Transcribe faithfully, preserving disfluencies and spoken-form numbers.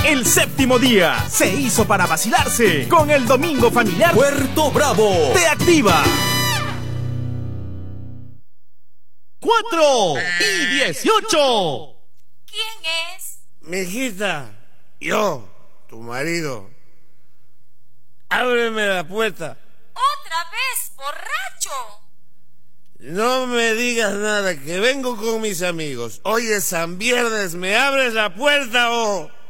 El séptimo día se hizo para vacilarse con el Domingo Familiar Puerto Bravo. Te activa. Cuatro y dieciocho. ¿Quién es? Mijita, yo, tu marido. Ábreme la puerta. ¿Otra vez, borracho? No me digas nada, que vengo con mis amigos. Hoy es San Viernes, ¿me abres la puerta o...?